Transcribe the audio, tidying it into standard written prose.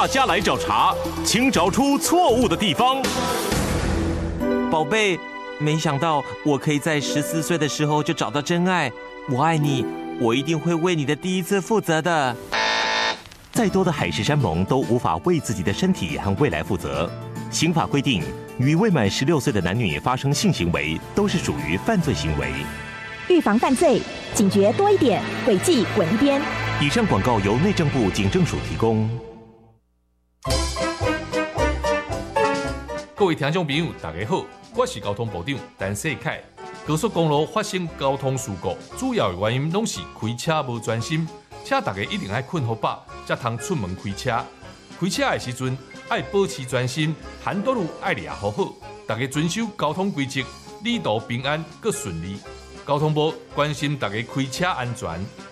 大家来找茬，请找出错误的地方。 宝贝，没想到我可以在14岁的时候就找到真爱，我爱你，我一定会为你的第一次负责的。 再多的海誓山盟都无法为自己的身体和未来负责。刑法规定，与未满16岁的男女发生性行为都是属于犯罪行为。 预防犯罪，警觉多一点，诡计滚一边。 以上广告由内政部警政署提供。 各位听众朋友，大家好，我是交通部长陈世凯。高速公路发生交通事故，主要的原因拢是开车无专心，请大家一定要困好饱，才通出门开车。开车的时阵要保持专心，handle路要抓好好，大家遵守交通规则，旅途平安，搁顺利。交通部关心大家开车安全，